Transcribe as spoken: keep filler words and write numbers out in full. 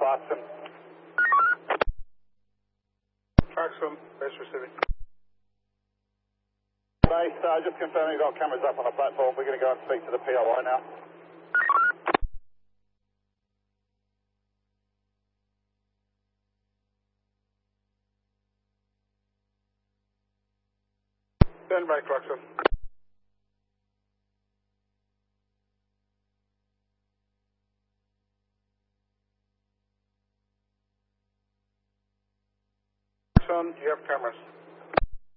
Clarkson. Clarkson, base receiving. Base, uh, just confirming you've got cameras up on the platform. We're going to go and speak to the P L I now. Stand by, Clarkson. Clarkson, you have cameras.